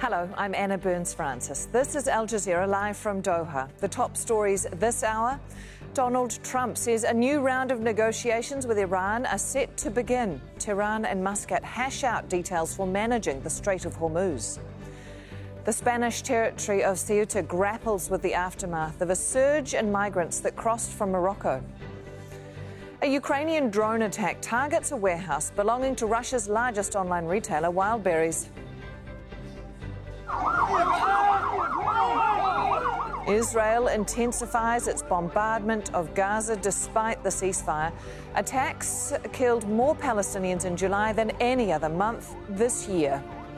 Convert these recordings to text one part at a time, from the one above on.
Hello, I'm Anna Burns-Francis. This is Al Jazeera live from Doha. The top stories this hour. Donald Trump says a new round of negotiations with Iran are set to begin. Tehran and Muscat hash out details for managing the Strait of Hormuz. The Spanish territory of Ceuta grapples with the aftermath of a surge in migrants that crossed from Morocco. A Ukrainian drone attack targets a warehouse belonging to Russia's largest online retailer, Wildberries. Israel intensifies its bombardment of Gaza despite the ceasefire. Attacks killed more Palestinians in July than any other month this year.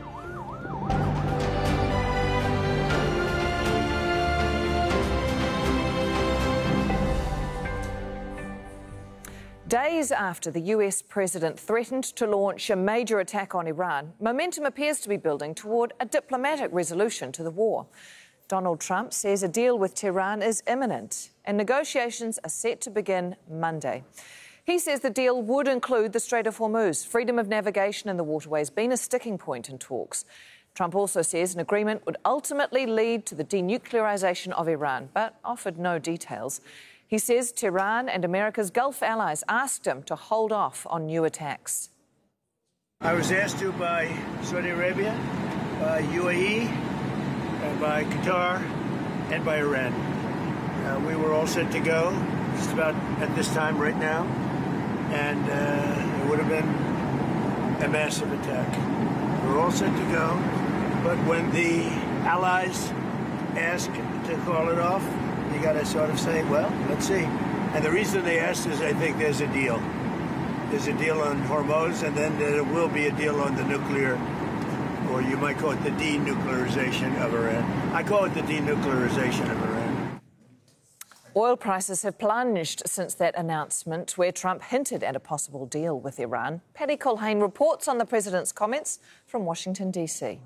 Days after the US president threatened to launch a major attack on Iran, momentum appears to be building toward a diplomatic resolution to the war. Donald Trump says a deal with Tehran is imminent and negotiations are set to begin Monday. He says the deal would include the Strait of Hormuz. Freedom of navigation in the waterway has been a sticking point in talks. Trump also says an agreement would ultimately lead to the denuclearization of Iran, but offered no details. He says Tehran and America's Gulf allies asked him to hold off on new attacks. I was asked to by Saudi Arabia, by UAE, by Qatar, and by Iran. We were all set to go just about at this time right now, and it would have been a massive attack. We were all set to go, but when the allies ask to call it off, you got to sort of say, well, let's see. And the reason they asked is I think there's a deal. There's a deal on Hormuz, and then there will be a deal on the nuclear, or you might call it the denuclearization of Iran. I call it the denuclearization of Iran. Oil prices have plunged since that announcement where Trump hinted at a possible deal with Iran. Paddy Culhane reports on the president's comments from Washington, D.C.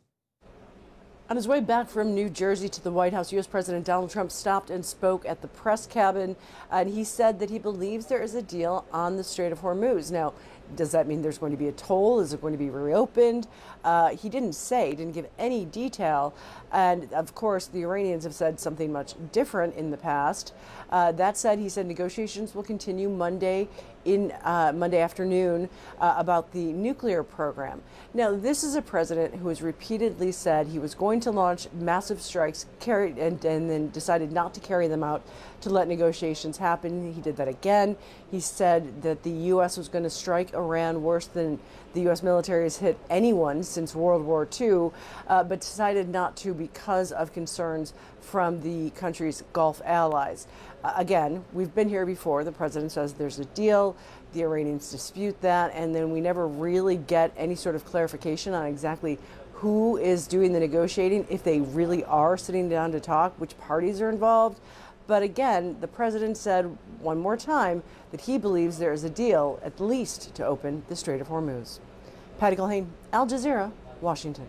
On his way back from New Jersey to the White House, U.S. President Donald Trump stopped and spoke at the press cabin, and he said that he believes there is a deal on the Strait of Hormuz. Now, does that mean there's going to be a toll? Is it going to be reopened? He didn't give any detail. And of course, the Iranians have said something much different in the past. That said, he said negotiations will continue Monday afternoon about the nuclear program. Now, this is a president who has repeatedly said he was going to launch massive strikes, and then decided not to carry them out to let negotiations happen. He did that again. He said that the U.S. was going to strike Iran worse than the U.S. military has hit anyone since World War II, but decided not to because of concerns from the country's Gulf allies. Again, we've been here before. The president says there's a deal. The Iranians dispute that, and then we never really get any sort of clarification on exactly who is doing the negotiating, if they really are sitting down to talk, which parties are involved. But again, the president said one more time that he believes there is a deal, at least to open the Strait of Hormuz. Paddy Culhane, Al Jazeera, Washington.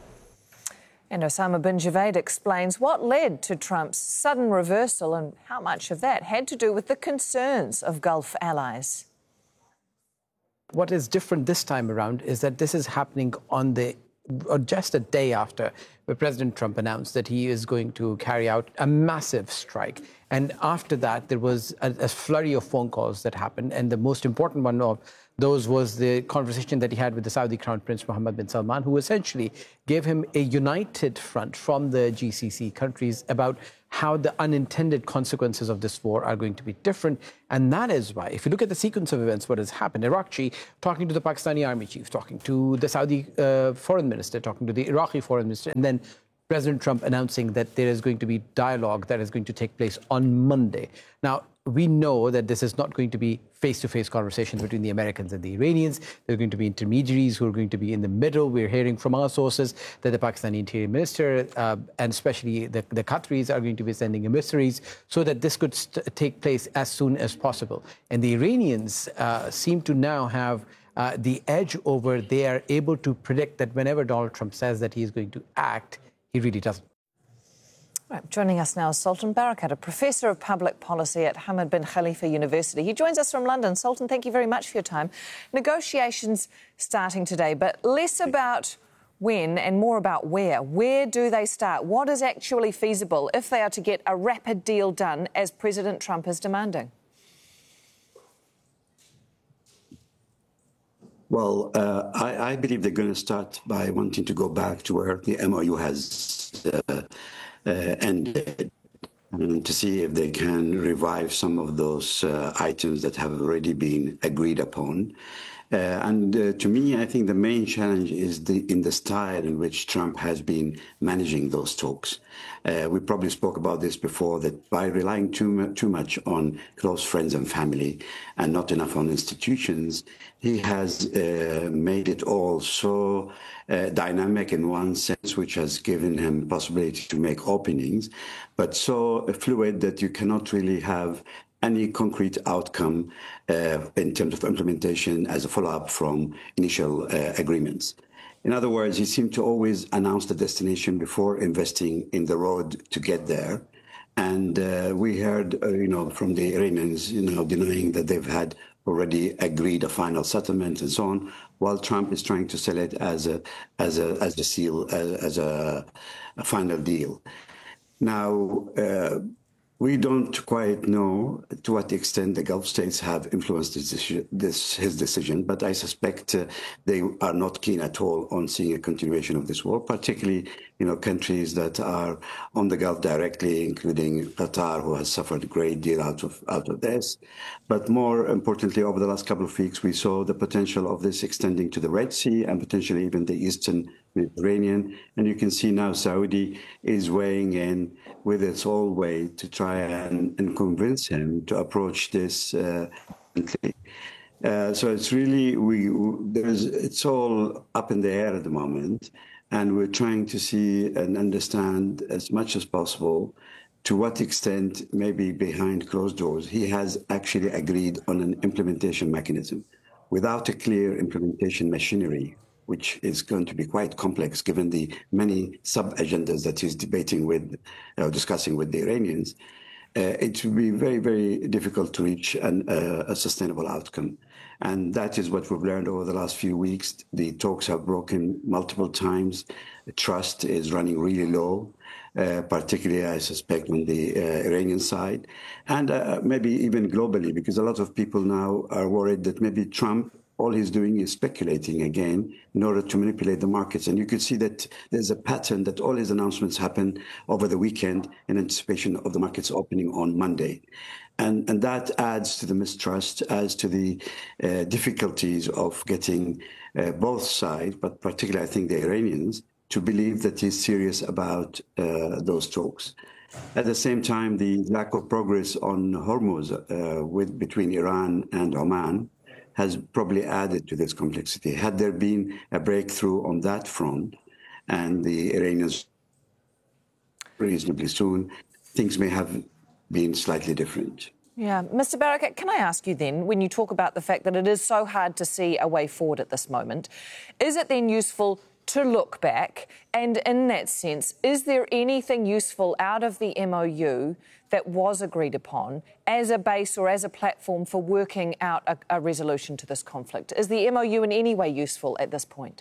And Osama bin Javaid explains what led to Trump's sudden reversal and how much of that had to do with the concerns of Gulf allies. What is different this time around is that this is happening just a day after where President Trump announced that he is going to carry out a massive strike. And after that, there was a flurry of phone calls that happened. And the most important one of those was the conversation that he had with the Saudi Crown Prince Mohammed bin Salman, who essentially gave him a united front from the GCC countries about how the unintended consequences of this war are going to be different. And that is why, if you look at the sequence of events, what has happened, Iraqchi talking to the Pakistani army chief, talking to the Saudi foreign minister, talking to the Iraqi foreign minister, and then President Trump announcing that there is going to be dialogue that is going to take place on Monday. Now, we know that this is not going to be face-to-face conversations between the Americans and the Iranians. There are going to be intermediaries who are going to be in the middle. We're hearing from our sources that the Pakistani Interior Minister and especially the Qataris are going to be sending emissaries so that this could take place as soon as possible. And the Iranians seem to now have the edge over. They are able to predict that whenever Donald Trump says that he is going to act, he really doesn't. Right, joining us now is Sultan Barakat, a Professor of Public Policy at Hamad bin Khalifa University. He joins us from London. Sultan, thank you very much for your time. Negotiations starting today, but less about when and more about where. Where do they start? What is actually feasible if they are to get a rapid deal done, as President Trump is demanding? Well, I believe they're going to start by wanting to go back to where the MOU has ended, and to see if they can revive some of those items that have already been agreed upon. To me, I think the main challenge is in the style in which Trump has been managing those talks. We probably spoke about this before, that by relying too much on close friends and family and not enough on institutions, he has made it all so dynamic in one sense, which has given him possibility to make openings, but so fluid that you cannot really have any concrete outcome in terms of implementation as a follow-up from initial agreements. In other words, he seemed to always announce the destination before investing in the road to get there. And we heard, from the Iranians, denying that they've had already agreed a final settlement and so on, while Trump is trying to sell it as a final deal. Now, we don't quite know to what extent the Gulf states have influenced his decision, but I suspect they are not keen at all on seeing a continuation of this war, particularly, countries that are on the Gulf directly, including Qatar, who has suffered a great deal out of this. But more importantly, over the last couple of weeks, we saw the potential of this extending to the Red Sea and potentially even the Eastern Mediterranean. And you can see now Saudi is weighing in with its whole weight to try and convince him to approach this. So it's really, it's all up in the air at the moment. And we're trying to see and understand as much as possible to what extent, maybe behind closed doors, he has actually agreed on an implementation mechanism. Without a clear implementation machinery, which is going to be quite complex given the many sub-agendas that he's discussing with the Iranians, it will be very, very difficult to reach a sustainable outcome. And that is what we've learned over the last few weeks. The talks have broken multiple times. Trust is running really low, particularly, I suspect, on the Iranian side, and maybe even globally, because a lot of people now are worried that maybe Trump, all he's doing is speculating again in order to manipulate the markets. And you could see that there's a pattern that all his announcements happen over the weekend in anticipation of the markets opening on Monday. And that adds to the mistrust, adds to the difficulties of getting both sides, but particularly, I think, the Iranians, to believe that he's serious about those talks. At the same time, the lack of progress on Hormuz between Iran and Oman has probably added to this complexity. Had there been a breakthrough on that front, and the Iranians reasonably soon, things may have been slightly different. Yeah. Mr. Barakat, can I ask you then, when you talk about the fact that it is so hard to see a way forward at this moment, is it then useful to look back? And in that sense, is there anything useful out of the MOU that was agreed upon as a base or as a platform for working out a resolution to this conflict? Is the MOU in any way useful at this point?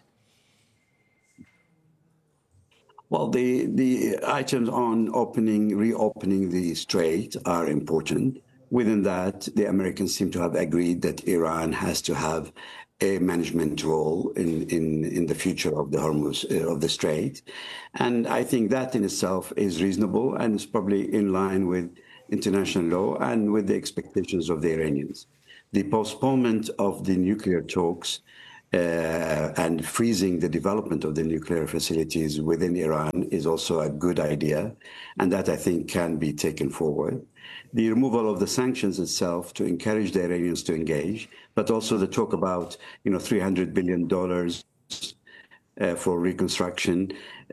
Well, the items on reopening the strait are important. Within that, the Americans seem to have agreed that Iran has to have a management role in the future of the Hormuz, of the strait. And I think that in itself is reasonable and is probably in line with international law and with the expectations of the Iranians. The postponement of the nuclear talks and freezing the development of the nuclear facilities within Iran is also a good idea, and that I think can be taken forward. The removal of the sanctions itself to encourage the Iranians to engage, but also the talk about, $300 billion for reconstruction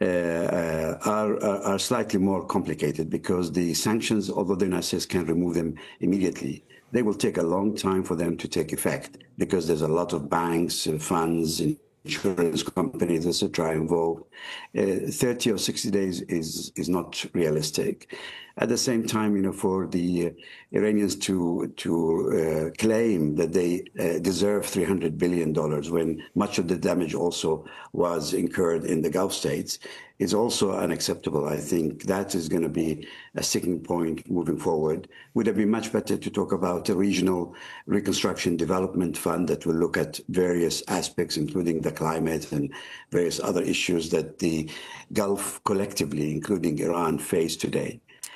are slightly more complicated, because the sanctions, although the United States can remove them immediately, they will take a long time for them to take effect, because there's a lot of banks, funds, insurance companies, etc. involved. 30 or 60 days is not realistic. At the same time, for the Iranians to claim that they deserve $300 billion when much of the damage also was incurred in the Gulf states is also unacceptable. I think that is going to be a sticking point moving forward. Would it be much better to talk about a regional reconstruction development fund that will look at various aspects, including the climate and various other issues that the Gulf collectively, including Iran, face today?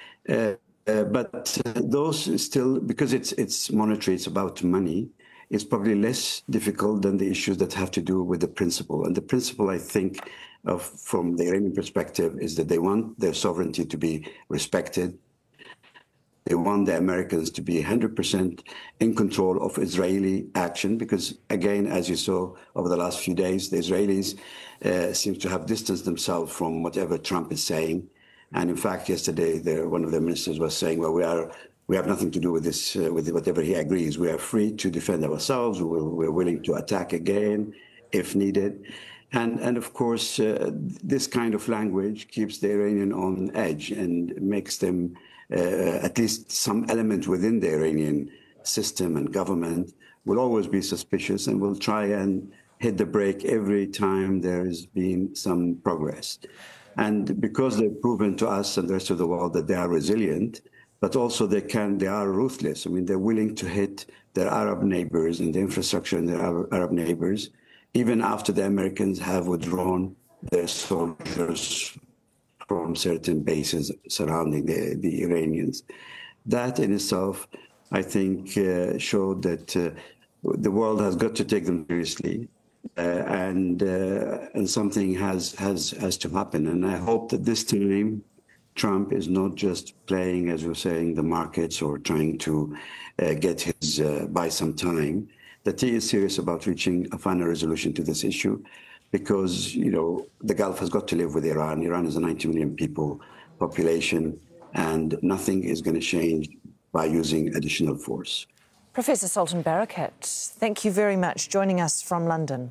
But those still, because it's monetary, it's about money, it's probably less difficult than the issues that have to do with the principle. And the principle, I think, from the Iranian perspective, is that they want their sovereignty to be respected. They want the Americans to be 100% in control of Israeli action, because, again, as you saw over the last few days, the Israelis seem to have distanced themselves from whatever Trump is saying. And in fact, yesterday, one of the ministers was saying, well, we have nothing to do with this, with whatever he agrees. We are free to defend ourselves. We're willing to attack again if needed. And of course, this kind of language keeps the Iranian on edge and makes them, at least some element within the Iranian system and government, will always be suspicious and will try and hit the brake every time there has been some progress. And because they've proven to us and the rest of the world that they are resilient, but also they are ruthless. I mean, they're willing to hit their Arab neighbors and the infrastructure in their Arab neighbors, even after the Americans have withdrawn their soldiers from certain bases surrounding the Iranians. That in itself, I think, showed that the world has got to take them seriously. And something has to happen. And I hope that this time Trump is not just playing, as we're saying, the markets or trying to get his buy some time, that he is serious about reaching a final resolution to this issue, because, the Gulf has got to live with Iran. Iran is a 90 million people population, and nothing is going to change by using additional force. Professor Sultan Barakat, thank you very much, joining us from London.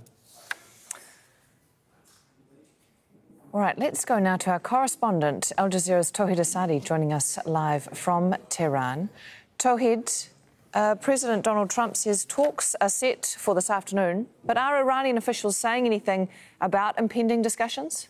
All right, let's go now to our correspondent, Al Jazeera's Tawhid Asadi, joining us live from Tehran. Tawhid, President Donald Trump says talks are set for this afternoon, but are Iranian officials saying anything about impending discussions?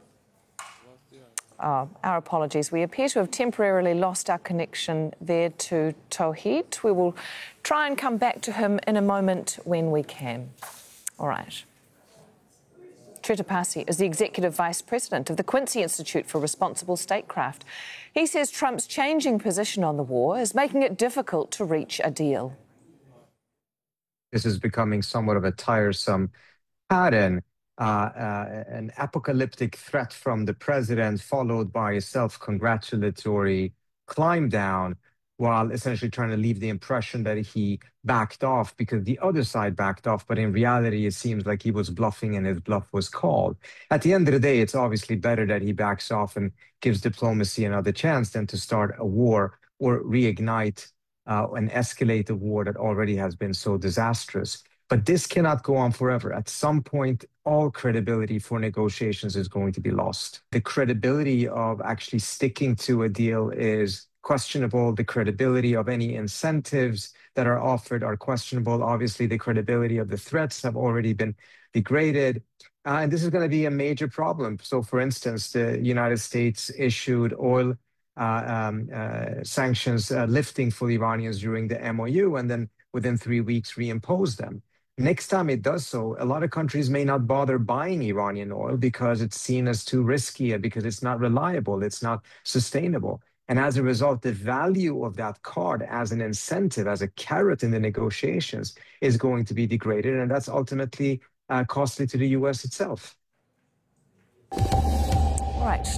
Oh, our apologies. We appear to have temporarily lost our connection there to Tawhid. We will try and come back to him in a moment when we can. All right. Trita Parsi is the Executive Vice President of the Quincy Institute for Responsible Statecraft. He says Trump's changing position on the war is making it difficult to reach a deal. This is becoming somewhat of a tiresome pattern. An apocalyptic threat from the president, followed by a self-congratulatory climb down, while essentially trying to leave the impression that he backed off because the other side backed off. But in reality, it seems like he was bluffing and his bluff was called. At the end of the day, it's obviously better that he backs off and gives diplomacy another chance than to start a war or reignite and escalate a war that already has been so disastrous. But this cannot go on forever. At some point, all credibility for negotiations is going to be lost. The credibility of actually sticking to a deal is questionable. The credibility of any incentives that are offered are questionable. Obviously, the credibility of the threats have already been degraded. And this is going to be a major problem. So, for instance, the United States issued oil sanctions lifting for the Iranians during the MOU, and then within 3 weeks reimposed them. Next time it does so, a lot of countries may not bother buying Iranian oil because it's seen as too risky, because it's not reliable, it's not sustainable. And as a result, the value of that card as an incentive, as a carrot in the negotiations, is going to be degraded. And that's ultimately costly to the U.S. itself. All right.